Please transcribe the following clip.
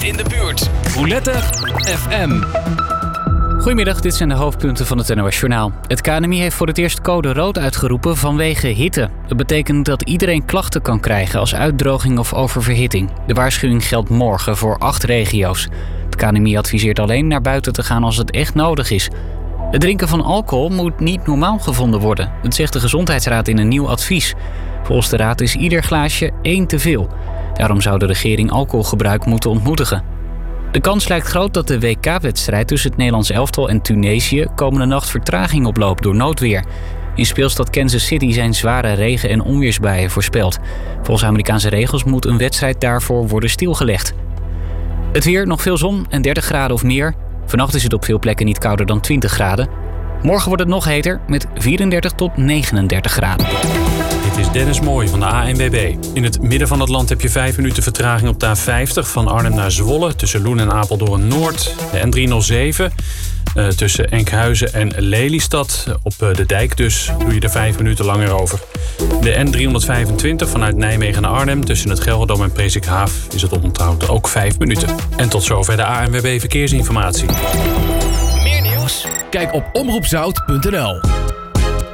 altijd in de buurt. Roulette FM. Goedemiddag, dit zijn de hoofdpunten van het NOS Journaal. Het KNMI heeft voor het eerst code rood uitgeroepen vanwege hitte. Dat betekent dat iedereen klachten kan krijgen als uitdroging of oververhitting. De waarschuwing geldt morgen voor 8 regio's. Het KNMI adviseert alleen naar buiten te gaan als het echt nodig is. Het drinken van alcohol moet niet normaal gevonden worden. Dat zegt de Gezondheidsraad in een nieuw advies. Volgens de raad is ieder glaasje 1 te veel. Daarom zou de regering alcoholgebruik moeten ontmoedigen. De kans lijkt groot dat de WK-wedstrijd tussen het Nederlands elftal en Tunesië komende nacht vertraging oploopt door noodweer. In speelstad Kansas City zijn zware regen- en onweersbuien voorspeld. Volgens Amerikaanse regels moet een wedstrijd daarvoor worden stilgelegd. Het weer, nog veel zon en 30 graden of meer. Vannacht is het op veel plekken niet kouder dan 20 graden. Morgen wordt het nog heter met 34 tot 39 graden. Dit is Dennis Mooij van de ANWB. In het midden van het land heb je 5 minuten vertraging op de A50 van Arnhem naar Zwolle tussen Loen en Apeldoorn Noord. De N307 tussen Enkhuizen en Lelystad. Op de dijk dus doe je er 5 minuten langer over. De N325 vanuit Nijmegen naar Arnhem tussen het Gelredome en Presikhaaf is het oponthoud ook 5 minuten. En tot zover de ANWB Verkeersinformatie. Meer nieuws? Kijk op omroepzout.nl.